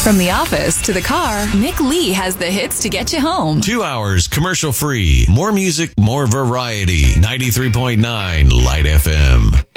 From the office to the car, Nick Lee has the hits to get you home. 2 hours commercial free. More music, more variety. 93.9 Light FM.